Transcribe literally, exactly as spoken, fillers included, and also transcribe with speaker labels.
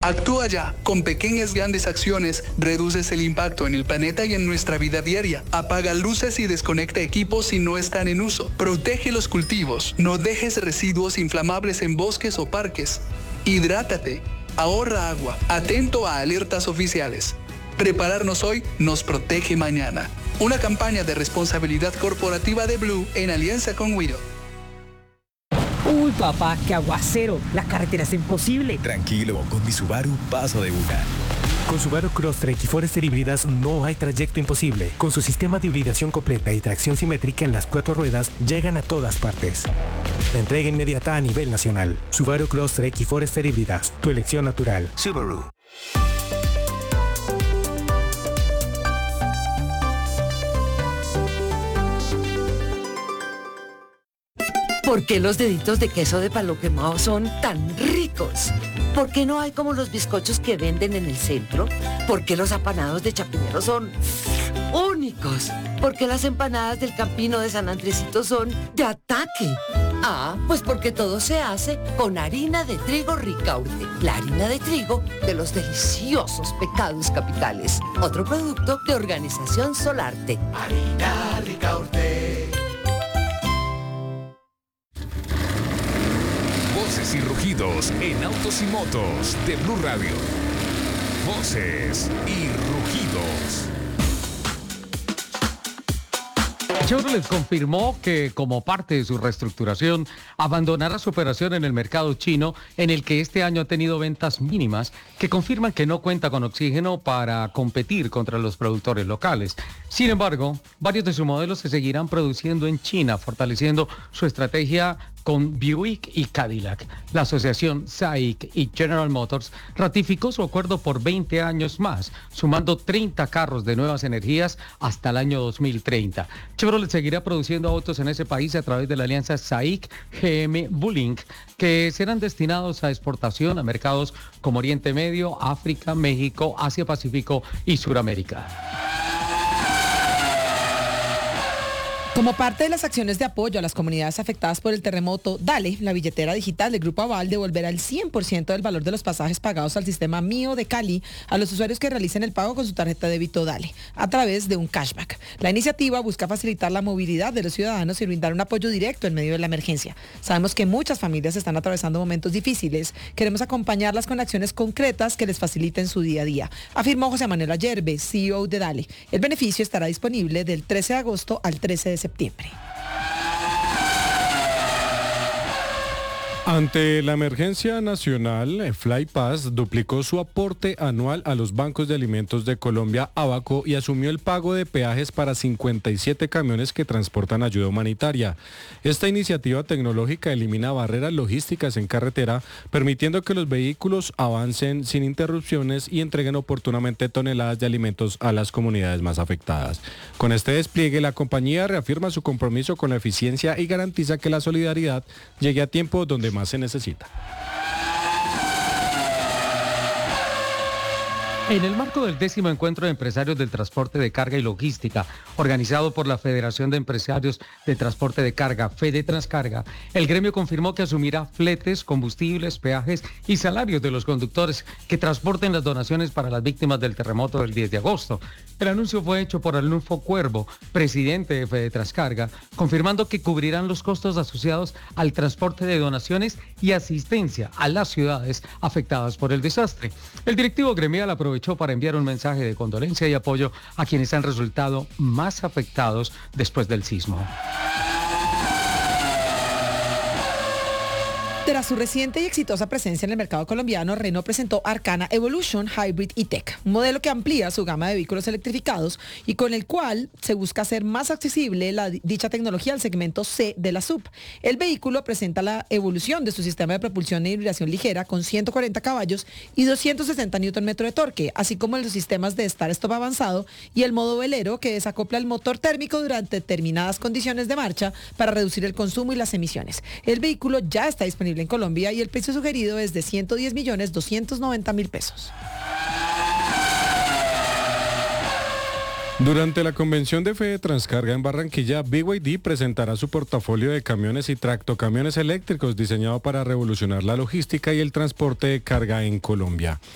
Speaker 1: Actúa ya. Con pequeñas grandes acciones, reduces el impacto en el planeta y en nuestra vida diaria. Apaga luces y desconecta equipos si no están en uso. Protege los cultivos. No dejes residuos inflamables en bosques o parques. Hidrátate. Ahorra agua. Atento a alertas oficiales. Prepararnos hoy nos protege mañana. Una campaña de responsabilidad corporativa de Blue en alianza con Wido.
Speaker 2: Uy, papá, qué aguacero. La carretera es imposible.
Speaker 3: Tranquilo, con mi Subaru paso de una.
Speaker 4: Con Subaru Crosstrek y Forester híbridas no hay trayecto imposible. Con su sistema de hibridación completa y tracción simétrica en las cuatro ruedas, llegan a todas partes. La entrega inmediata a nivel nacional. Subaru Crosstrek y Forester híbridas, tu elección natural.
Speaker 3: Subaru.
Speaker 5: ¿Por qué los deditos de queso de palo quemado son tan ricos? ¿Por qué no hay como los bizcochos que venden en el centro? ¿Por qué los apanados de Chapinero son únicos? ¿Por qué las empanadas del Campino de San Andresito son de ataque? Ah, pues porque todo se hace con harina de trigo Ricaurte, la harina de trigo de los deliciosos pecados capitales. Otro producto de Organización Solarte.
Speaker 6: Harina Ricaurte.
Speaker 7: Voces y rugidos en autos y motos de Blue Radio. Voces y rugidos.
Speaker 8: Chevrolet confirmó que, como parte de su reestructuración, abandonará su operación en el mercado chino, en el que este año ha tenido ventas mínimas, que confirman que no cuenta con oxígeno para competir contra los productores locales. Sin embargo, varios de sus modelos se seguirán produciendo en China, fortaleciendo su estrategia con Buick y Cadillac. La asociación S A I C y General Motors ratificó su acuerdo por veinte años más, sumando treinta carros de nuevas energías hasta el año dos mil treinta. Chevrolet seguirá produciendo autos en ese país a través de la alianza S A I C G M Bulink, que serán destinados a exportación a mercados como Oriente Medio, África, México, Asia Pacífico y Suramérica.
Speaker 9: Como parte de las acciones de apoyo a las comunidades afectadas por el terremoto, Dale, la billetera digital del Grupo Aval, devolverá el cien por ciento del valor de los pasajes pagados al sistema Mío de Cali a los usuarios que realicen el pago con su tarjeta de débito Dale, a través de un cashback. La iniciativa busca facilitar la movilidad de los ciudadanos y brindar un apoyo directo en medio de la emergencia. Sabemos que muchas familias están atravesando momentos difíciles. Queremos acompañarlas con acciones concretas que les faciliten su día a día, afirmó José Manuel Ayerbe, C E O de Dale. El beneficio estará disponible del trece de agosto al trece de septiembre. septiembre.
Speaker 10: Ante la emergencia nacional, Flypass duplicó su aporte anual a los bancos de alimentos de Colombia, Abaco, y asumió el pago de peajes para cincuenta y siete camiones que transportan ayuda humanitaria. Esta iniciativa tecnológica elimina barreras logísticas en carretera, permitiendo que los vehículos avancen sin interrupciones y entreguen oportunamente toneladas de alimentos a las comunidades más afectadas. Con este despliegue, la compañía reafirma su compromiso con la eficiencia y garantiza que la solidaridad llegue a tiempo donde más se necesita.
Speaker 8: En el marco del décimo encuentro de empresarios del transporte de carga y logística, organizado por la Federación de Empresarios de Transporte de Carga, Fede Transcarga, el gremio confirmó que asumirá fletes, combustibles, peajes y salarios de los conductores que transporten las donaciones para las víctimas del terremoto del diez de agosto. El anuncio fue hecho por Arnulfo Cuervo, presidente de Fede Transcarga, confirmando que cubrirán los costos asociados al transporte de donaciones y asistencia a las ciudades afectadas por el desastre. El directivo gremial aprovechó para enviar un mensaje de condolencia y apoyo a quienes han resultado más afectados después del sismo.
Speaker 9: Tras su reciente y exitosa presencia en el mercado colombiano, Renault presentó Arcana Evolution Hybrid E-Tech, un modelo que amplía su gama de vehículos electrificados y con el cual se busca hacer más accesible la, dicha tecnología al segmento C de la S U V. El vehículo presenta la evolución de su sistema de propulsión e hibridación ligera con ciento cuarenta caballos y doscientos sesenta newton metros de torque, así como los sistemas de Start-Stop avanzado y el modo velero que desacopla el motor térmico durante determinadas condiciones de marcha para reducir el consumo y las emisiones. El vehículo ya está disponible en Colombia y el precio sugerido es de ciento diez millones doscientos noventa mil pesos.
Speaker 10: Durante la convención de Fede Transcarga en Barranquilla, B Y D presentará su portafolio de camiones y tractocamiones eléctricos diseñado para revolucionar la logística y el transporte de carga en Colombia.